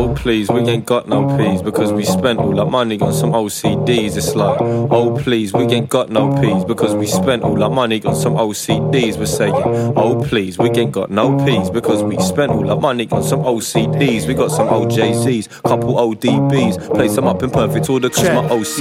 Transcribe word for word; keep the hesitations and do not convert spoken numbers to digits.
oh please, we ain't got no peas because we spent all our money on some O C Ds. It's like, oh please, we ain't got no peas because we spent all our money on some O C Ds. We're saying, oh please, we ain't got no peas because we spent all our money on some O C Ds. We got some O J Zs, couple O D Bs, play some up in perfect order cause my O C